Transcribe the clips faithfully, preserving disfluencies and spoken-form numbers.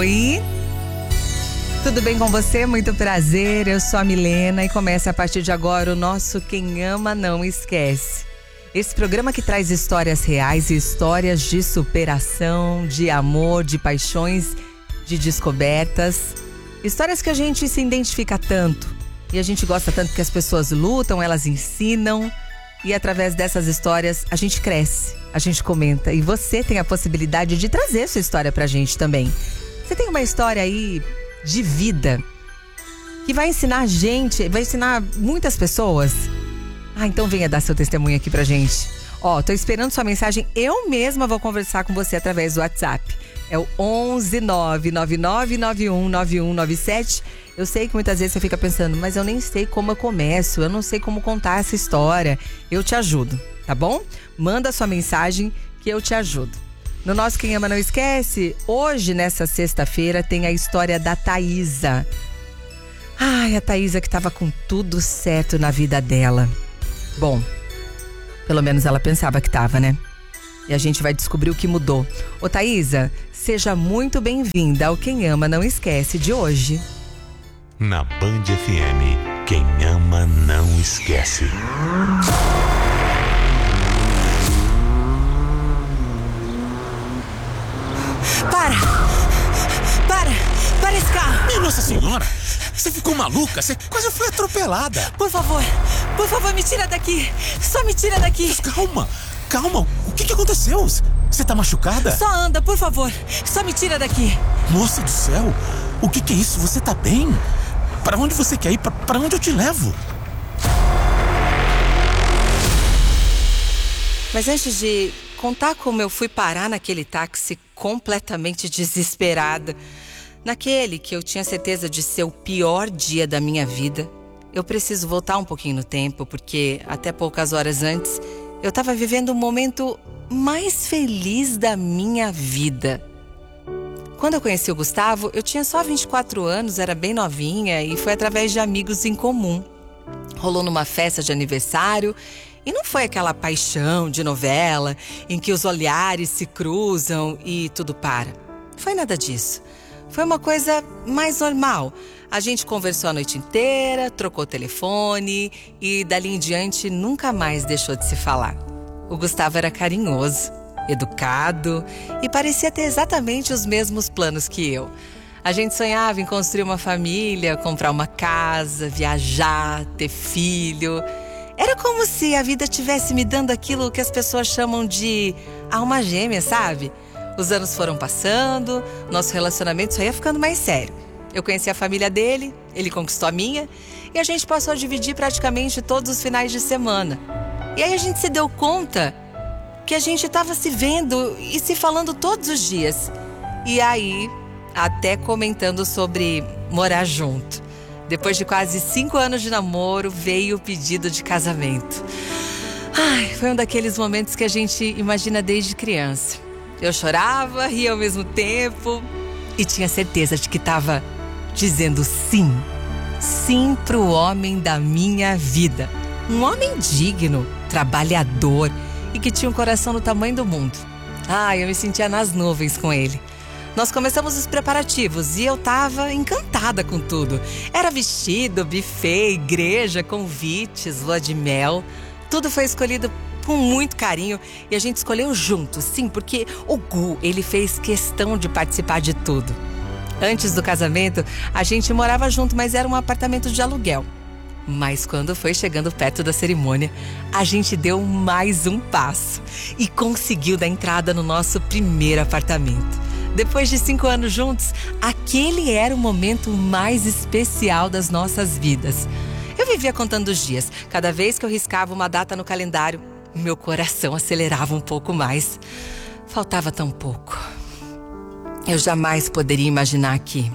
Oi, tudo bem com você? Muito prazer, eu sou a Milena e começa a partir de agora o nosso Quem Ama Não Esquece. Esse programa que traz histórias reais e histórias de superação, de amor, de paixões, de descobertas. Histórias que a gente se identifica tanto e a gente gosta tanto que as pessoas lutam, elas ensinam e através dessas histórias a gente cresce, a gente comenta e você tem a possibilidade de trazer sua história pra gente também. Você tem uma história aí de vida que vai ensinar a gente, vai ensinar muitas pessoas? Ah, então venha dar seu testemunho aqui pra gente. Ó, tô esperando sua mensagem, eu mesma vou conversar com você através do WhatsApp. É o onze nove nove nove nove um nove um nove sete. Eu sei que muitas vezes você fica pensando, mas eu nem sei como eu começo, eu não sei como contar essa história. Eu te ajudo, tá bom? Manda sua mensagem que eu te ajudo. No nosso Quem Ama Não Esquece, hoje, nessa sexta-feira, tem a história da Thaísa. Ai, a Thaísa que tava com tudo certo na vida dela. Bom, pelo menos ela pensava que tava, né? E a gente vai descobrir o que mudou. Ô Thaísa, seja muito bem-vinda ao Quem Ama Não Esquece de hoje. Na Band F M, quem ama não esquece. Para! Para! Para esse carro! Minha Nossa Senhora! Você ficou maluca? Você quase foi atropelada! Por favor, por favor, me tira daqui! Só me tira daqui! Mas calma! Calma! O que que aconteceu? Você tá machucada? Só anda, por favor! Só me tira daqui! Moça do céu! O que que é isso? Você tá bem? Para onde você quer ir? Pra, pra onde eu te levo? Mas antes de contar como eu fui parar naquele táxi completamente desesperada, naquele que eu tinha certeza de ser o pior dia da minha vida, eu preciso voltar um pouquinho no tempo, porque até poucas horas antes eu estava vivendo o momento mais feliz da minha vida. Quando eu conheci o Gustavo, eu tinha só vinte e quatro anos, era bem novinha e foi através de amigos em comum. Rolou numa festa de aniversário e não foi aquela paixão de novela em que os olhares se cruzam e tudo para. Não foi nada disso. Foi uma coisa mais normal. A gente conversou a noite inteira, trocou telefone e dali em diante nunca mais deixou de se falar. O Gustavo era carinhoso, educado e parecia ter exatamente os mesmos planos que eu. A gente sonhava em construir uma família, comprar uma casa, viajar, ter filho. Era como se a vida tivesse me dando aquilo que as pessoas chamam de alma gêmea, sabe? Os anos foram passando, nosso relacionamento só ia ficando mais sério. Eu conheci a família dele, ele conquistou a minha e a gente passou a dividir praticamente todos os finais de semana. E aí a gente se deu conta que a gente estava se vendo e se falando todos os dias. E aí, até comentando sobre morar junto. Depois de quase cinco anos de namoro, veio o pedido de casamento. Ai, foi um daqueles momentos que a gente imagina desde criança. Eu chorava, ria ao mesmo tempo e tinha certeza de que estava dizendo sim. Sim pro homem da minha vida. Um homem digno, trabalhador e que tinha um coração do tamanho do mundo. Ai, eu me sentia nas nuvens com ele. Nós começamos os preparativos e eu tava encantada com tudo. Era vestido, buffet, igreja, convites, lua de mel. Tudo foi escolhido com muito carinho e a gente escolheu juntos, sim, porque o Gu, ele fez questão de participar de tudo. Antes do casamento, a gente morava junto, mas era um apartamento de aluguel. Mas quando foi chegando perto da cerimônia, a gente deu mais um passo e conseguiu dar entrada no nosso primeiro apartamento. Depois de cinco anos juntos, aquele era o momento mais especial das nossas vidas. Eu vivia contando os dias. Cada vez que eu riscava uma data no calendário, meu coração acelerava um pouco mais. Faltava tão pouco. Eu jamais poderia imaginar que,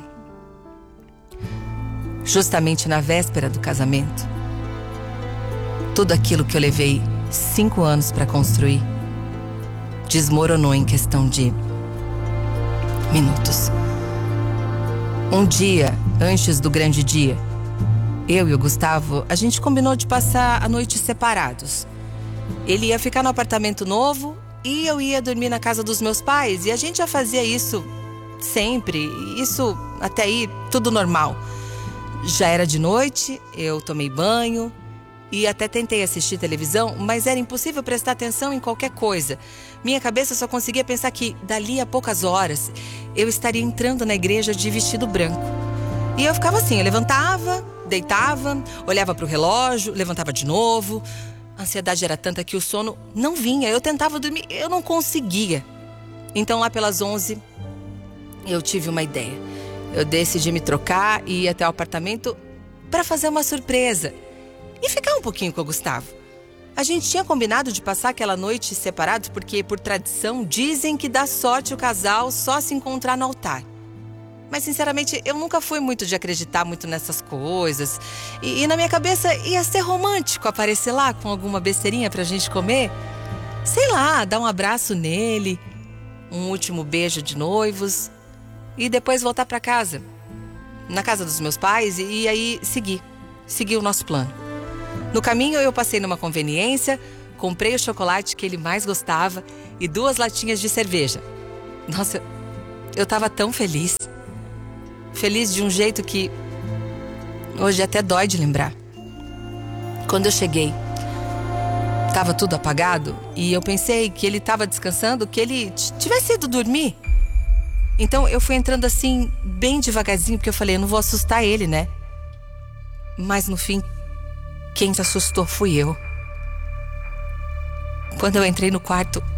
justamente na véspera do casamento, tudo aquilo que eu levei cinco anos para construir desmoronou em questão de minutos. Um dia antes do grande dia, eu e o Gustavo, a gente combinou de passar a noite separados. Ele ia ficar no apartamento novo e eu ia dormir na casa dos meus pais. E a gente já fazia isso sempre. Isso, até aí, tudo normal. Já era de noite, eu tomei banho e até tentei assistir televisão, mas era impossível prestar atenção em qualquer coisa. Minha cabeça só conseguia pensar que, dali a poucas horas, eu estaria entrando na igreja de vestido branco. E eu ficava assim, eu levantava, deitava, olhava para o relógio, levantava de novo. A ansiedade era tanta que o sono não vinha. Eu tentava dormir, eu não conseguia. Então, lá pelas onze, eu tive uma ideia. Eu decidi me trocar e ir até o apartamento para fazer uma surpresa e ficar um pouquinho com o Gustavo. A gente tinha combinado de passar aquela noite separados porque, por tradição, dizem que dá sorte o casal só se encontrar no altar. Mas, sinceramente, eu nunca fui muito de acreditar muito nessas coisas. E, e na minha cabeça ia ser romântico aparecer lá com alguma besteirinha pra gente comer. Sei lá, dar um abraço nele, um último beijo de noivos e depois voltar pra casa, na casa dos meus pais, e, e aí seguir, seguir o nosso plano. No caminho eu passei numa conveniência, comprei o chocolate que ele mais gostava e duas latinhas de cerveja. Nossa, eu tava tão feliz. Feliz de um jeito que hoje até dói de lembrar. Quando eu cheguei, tava tudo apagado e eu pensei que ele tava descansando, que ele tivesse ido dormir. Então eu fui entrando assim, bem devagarzinho, porque eu falei, eu não vou assustar ele, né? Mas no fim, quem se assustou fui eu. Quando eu entrei no quarto,